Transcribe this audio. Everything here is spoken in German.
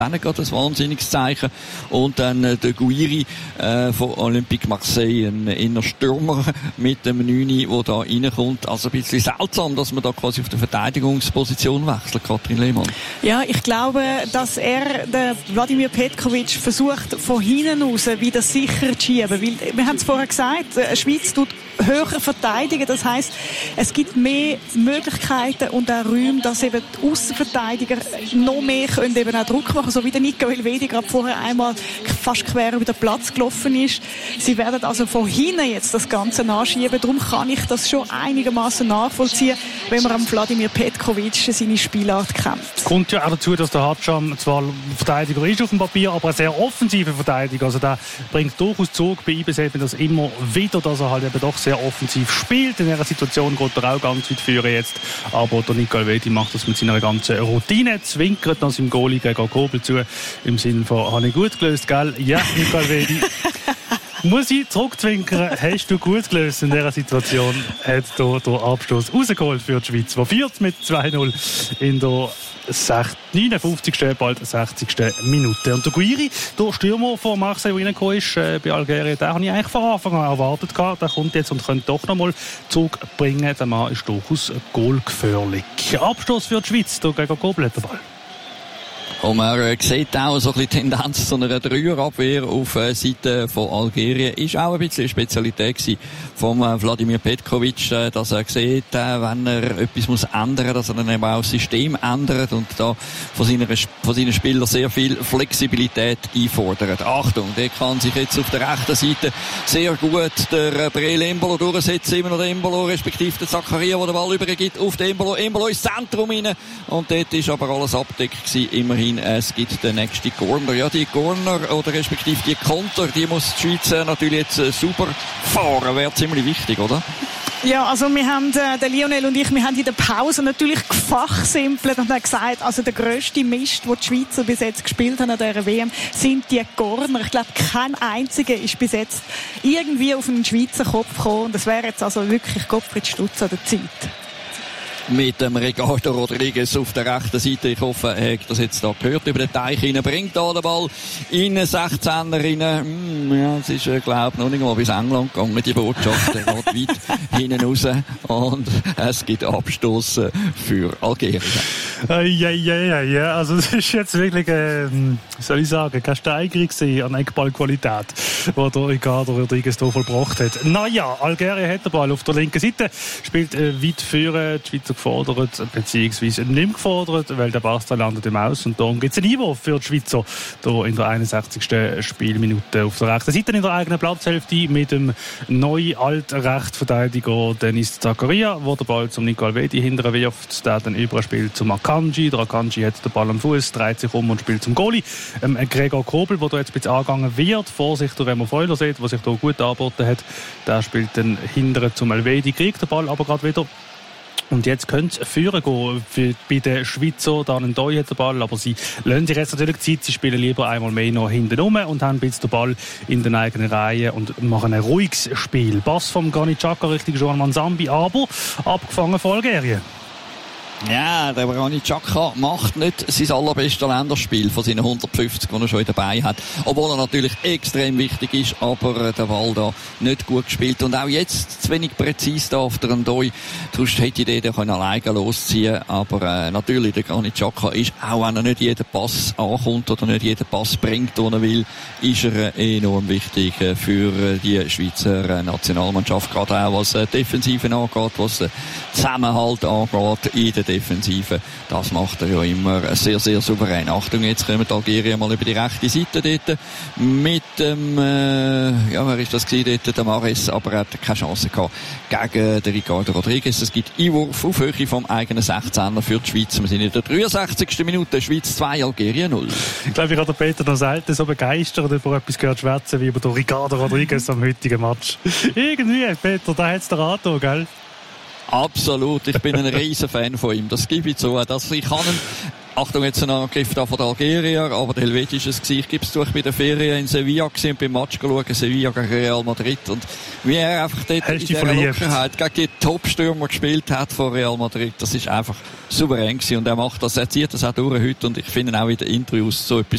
gerade ein wahnsinniges Zeichen. Und dann der Guiri von Olympique Marseille, ein inner Stürmer mit dem 9, der da reinkommt. Also ein bisschen seltsam, dass man da quasi auf der Verteidigungsposition wechselt, Katrin Lehmann. Ja, ich glaube, dass der Vladimir Petkovic versucht, von hinten raus wieder sicher zu schieben. Weil, wir haben es vorher gesagt, die Schweiz tut höher verteidigen. Das heisst, es gibt mehr Möglichkeiten und auch Räume, dass eben die Aussenverteidiger noch mehr können eben auch Druck machen, so wie der Nico Elvedi gerade vorher einmal fast quer über den Platz gelaufen ist. Sie werden also von hinten jetzt das Ganze nachschieben. Darum kann ich das schon einigermaßen nachvollziehen, wenn man am Vladimir Petkovic seine Spielart kennt. Kommt ja auch dazu, dass der Hatscham zwar Verteidiger ist auf dem Papier, aber ein sehr offensiver Verteidiger. Also der bringt durchaus Zug. Bei ihm sieht man das immer wieder, dass er halt eben doch sehr offensiv spielt. In dieser Situation geht er auch ganz weit führen jetzt. Aber der Nico Elvedi macht das mit seiner ganzen Routine, zwinkert noch seinem Goalie gegen Kobel zu, im Sinne von, habe ich gut gelöst, gell? Ja, Nico Elvedi. Muss ich zurückzwinkern, hast du gut gelöst in dieser Situation, hat hier der Abstoß rausgeholt für die Schweiz, die führt mit 2-0 in der 59. bald 60. Minute. Und der Guiri, der Stürmer von Marseille, der reingekommen ist bei Algerien, den habe ich eigentlich von Anfang an erwartet. Der kommt jetzt und könnte doch noch mal Zug bringen. Der Mann ist durchaus goalgefährlich. Abstoß für die Schweiz, hier gegen Kobel hat der Ball. Und man sieht auch so ein bisschen Tendenz zu einer Dreierabwehr auf Seite von Algerien. Ist auch ein bisschen eine Spezialität gewesen von Vladimir Petkovic, dass er sieht, wenn er etwas muss ändern, dass er dann eben auch das System ändert und da von seinen Spielern sehr viel Flexibilität einfordert. Achtung, der kann sich jetzt auf der rechten Seite sehr gut der Breel Embolo durchsetzen, immer noch der Embolo, respektive der Zakaria, der den Ball übergibt auf den Embolo. Embolo ins Zentrum rein und dort ist aber alles abgedeckt gewesen, immerhin. Es gibt den nächsten Corner. Ja, die Corner oder respektive die Konter, die muss die Schweiz natürlich jetzt super fahren. Wäre ziemlich wichtig, oder? Ja, also wir haben, der Lionel und ich, wir haben in der Pause natürlich gefachsimpelt und haben gesagt, also der grösste Mist, den die Schweizer bis jetzt gespielt haben an dieser WM, sind die Corner. Ich glaube, kein einziger ist bis jetzt irgendwie auf einen Schweizer Kopf gekommen. Und das wäre jetzt also wirklich Gottfried Stutz an der Zeit. Mit dem Ricardo Rodriguez auf der rechten Seite. Ich hoffe, er hat das jetzt da gehört über den Teich hinein. Bringt da den Ball in den 16er rein. Ja, es ist, glaube ich, noch nicht mal bis England gegangen, die Botschaft. Der geht weit hinten raus. Und es gibt Abstoß für Algerien. Ja, also das ist jetzt wirklich, soll ich sagen, keine Steigerung an Eckballqualität, die der Ricardo Rodriguez hier vollbracht hat. Naja, Algerien hat den Ball auf der linken Seite, spielt weit führen, die Schweizer gefordert, beziehungsweise nicht mehr gefordert, weil der Basta landet im Aus und dann gibt es einen Einwurf für die Schweizer, hier in der 61. Spielminute auf der rechten Seite in der eigenen Platzhälfte mit dem neuen Alt-Rechtsverteidiger Denis Zakaria, der den Ball zum Nico Elvedi hinterher wirft, der dann überspielt zum Akanji. Der Akanji hat den Ball am Fuß, dreht sich um und spielt zum Goalie. Gregor Kobel, der da jetzt ein bisschen angegangen wird, Vorsicht, der Remo Freuler sieht, der sich da gut angeboten hat, der spielt dann hinterher zum Elvedi, kriegt den Ball aber gerade wieder. Und jetzt könnte es führen gehen bei den Schweizer. Dann Doi hat den Ball, aber sie lassen sich jetzt natürlich Zeit. Sie spielen lieber einmal mehr noch hinten rum und haben jetzt den Ball in den eigenen Reihen und machen ein ruhiges Spiel. Pass vom Granit Xhaka Richtung Joan Manzambi, aber abgefangen von Algerien. Ja, der Granit Xhaka macht nicht sein allerbestes Länderspiel von seinen 150, die er schon dabei hat. Obwohl er natürlich extrem wichtig ist, aber der Ball da nicht gut gespielt. Und auch jetzt zu wenig präzise da auf der Ndoi. Sonst hätte ich den alleine losziehen können. Aber natürlich, der Granit Xhaka ist, auch wenn er nicht jeden Pass ankommt oder nicht jeden Pass bringt, den er will, ist er enorm wichtig für die Schweizer Nationalmannschaft. Gerade auch was Defensiven angeht, was den Zusammenhalt angeht in der Defensive. Das macht er ja immer sehr, sehr souverän. Achtung, jetzt kommen die Algerien mal über die rechte Seite dort mit dem, wer ist das gewesen dort? Der Mares, aber er hat keine Chance gehabt gegen den Ricardo Rodriguez. Es gibt Einwurf auf Höhe vom eigenen 16er für die Schweiz. Wir sind in der 63. Minute. Schweiz 2, Algerien 0. Ich glaube, ich habe Peter noch selten so begeistert über etwas gehört schwätzen wie über den Ricardo Rodriguez am heutigen Match. Irgendwie, Peter, da hat es der Rato, gell? Absolut, ich bin ein riesen Fan von ihm, das gebe ich zu. Ich kann ihn, Achtung, jetzt ein Angriff da von der Algerier, aber der helvetische ich gebe es zu, ich bin in der Ferien in Sevilla gewesen und beim Match geschaut, Sevilla gegen Real Madrid, und wie er einfach dort in dieser Lockerheit gegen die Top-Stürmer gespielt hat von Real Madrid, das ist einfach souverän gewesen, und er zieht das auch durch heute, und ich finde auch in den Interviews so etwas